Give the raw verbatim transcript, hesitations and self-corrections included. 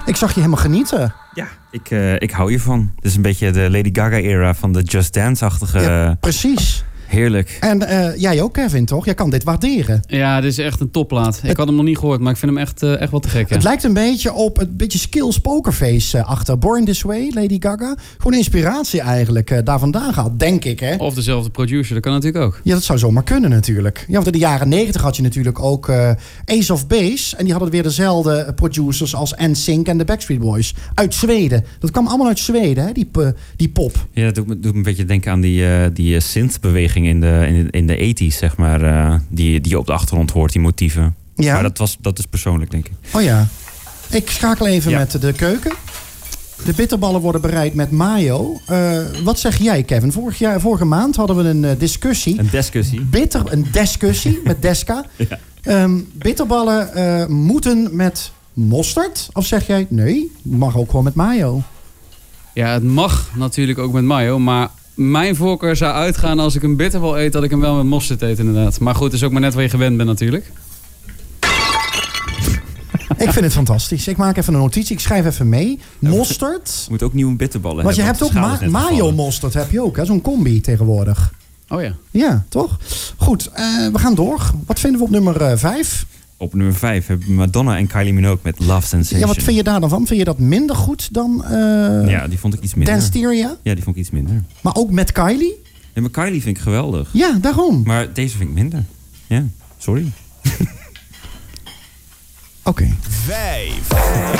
Ik zag je helemaal genieten. Ja, ik, uh, ik hou hiervan. Het is een beetje de Lady Gaga-era van de Just Dance-achtige... Ja, precies. Heerlijk. En uh, jij ook, Kevin, toch? Jij kan dit waarderen. Ja, dit is echt een topplaat. Ik had hem nog niet gehoord, maar ik vind hem echt, uh, echt wel te gek. Ja. Het lijkt een beetje op een beetje Skills Pokerface uh, achter Born This Way, Lady Gaga. Gewoon inspiratie eigenlijk uh, daar vandaan gehaald, denk ik. Hè? Of dezelfde producer, dat kan natuurlijk ook. Ja, dat zou zomaar kunnen natuurlijk. Ja, want in de jaren negentig had je natuurlijk ook uh, Ace of Base. En die hadden weer dezelfde producers als N Sync en de Backstreet Boys. Uit Zweden. Dat kwam allemaal uit Zweden, hè? Die, uh, die pop. Ja, dat doet me, doet me een beetje denken aan die, uh, die uh, synth-beweging in de, in de, in de tachtiger, zeg maar. Uh, die, die je op de achtergrond hoort, die motieven. Ja. Maar dat, was, dat is persoonlijk, denk ik. Oh ja. Ik schakel even ja. met de keuken. De bitterballen worden bereid met mayo. Uh, wat zeg jij, Kevin? Vorig jaar, vorige maand hadden we een uh, discussie. Een discussie? Bitter, een discussie met Deska. Ja. Um, bitterballen uh, moeten met mosterd? Of zeg jij, nee, mag ook gewoon met mayo? Ja, het mag natuurlijk ook met mayo, maar... Mijn voorkeur zou uitgaan als ik een bitterbal eet... dat ik hem wel met mosterd eet inderdaad. Maar goed, het is ook maar net waar je gewend bent natuurlijk. Ik vind het fantastisch. Ik maak even een notitie. Ik schrijf even mee. Mosterd. Je moet ook nieuwe bitterballen Want hebben. Want je hebt ook ma- mayo mosterd heb je ook. Hè? Zo'n combi tegenwoordig. Oh ja. Ja, toch? Goed, uh, we gaan door. Wat vinden we op nummer vijf? Op nummer vijf hebben Madonna en Kylie Minogue met Love Sensation. Ja, wat vind je daar dan van? Vind je dat minder goed dan... Uh, ja, die vond ik iets minder. Danceteria? Ja, die vond ik iets minder. Maar ook met Kylie? Ja, maar Kylie vind ik geweldig. Ja, daarom. Maar deze vind ik minder. Ja, sorry. Oké. Okay. Vijf.